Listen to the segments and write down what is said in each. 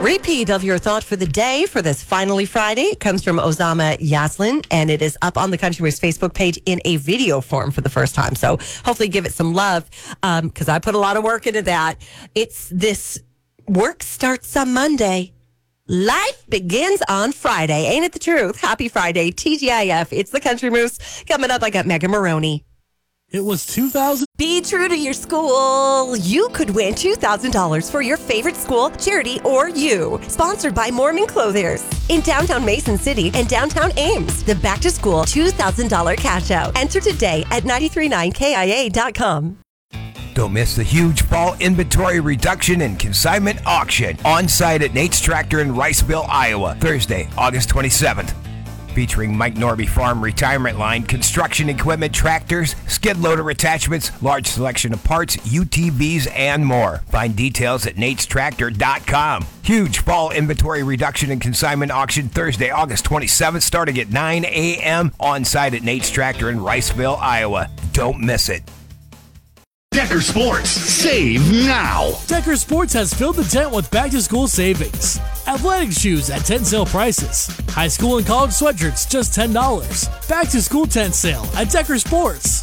Repeat of your thought for the day for this Finally Friday. It comes from Osama Yaslin, and it is up on the Country Moose Facebook page in a video form for the first time. So hopefully give it some love because I put a lot of work into that. It's this work starts on Monday. Life begins on Friday. Ain't it the truth? Happy Friday. TGIF. It's the Country Moose. Coming up, I got Megan Maroney. It was 2000. Be true to your school. You could win $2,000 for your favorite school, charity, or you. Sponsored by Mormon Clothiers in downtown Mason City and downtown Ames. The Back to School $2,000 cash out. Enter today at 939kia.com. Don't miss the huge fall inventory reduction and consignment auction on site at Nate's Tractor in Riceville, Iowa, Thursday, August 27th. Featuring Mike Norby Farm Retirement Line, construction equipment, tractors, skid loader attachments, large selection of parts, UTVs, and more. Find details at natestractor.com. Huge fall inventory reduction and consignment auction Thursday, August 27th, starting at 9 a.m. on site at Nate's Tractor in Riceville, Iowa. Don't miss it. Decker Sports, save now. Decker Sports has filled the tent with back-to-school savings. Athletic shoes at 10 sale prices. High school and college sweatshirts just $10. Back-to-school tent sale at Decker Sports.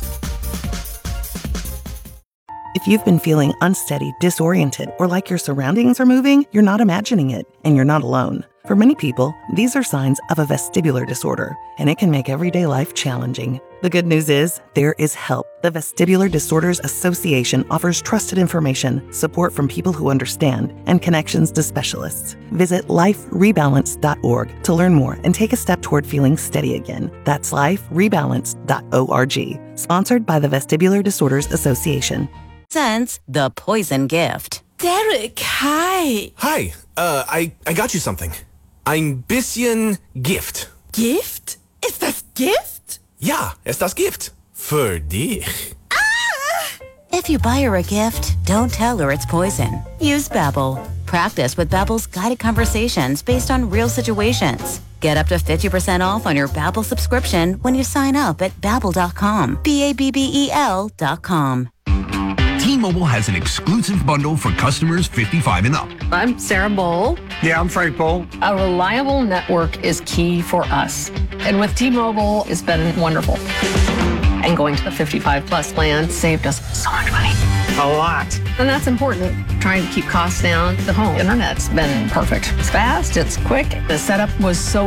If you've been feeling unsteady, disoriented, or like your surroundings are moving, you're not imagining it, and you're not alone. For many people, these are signs of a vestibular disorder, and it can make everyday life challenging. The good news is, there is help. The Vestibular Disorders Association offers trusted information, support from people who understand, and connections to specialists. Visit liferebalance.org to learn more and take a step toward feeling steady again. That's liferebalance.org. Sponsored by the Vestibular Disorders Association. Sense the poison gift. Derek, hi. Hi, I got you something. Ein bisschen Gift. Gift? Ist das Gift? Ja, ist das Gift. Für dich. If you buy her a gift, don't tell her it's poison. Use Babbel. Practice with Babbel's guided conversations based on real situations. Get up to 50% off on your Babbel subscription when you sign up at Babbel.com. Babbel.com. T-Mobile has an exclusive bundle for customers 55 and up. I'm Sarah Bowl. Yeah, I'm Frank Bowl. A reliable network is key for us. And with T-Mobile, it's been wonderful. And going to the 55 plus plan saved us so much money. A lot. And that's important. Trying to keep costs down. The home internet's been perfect. It's fast, it's quick. The setup was so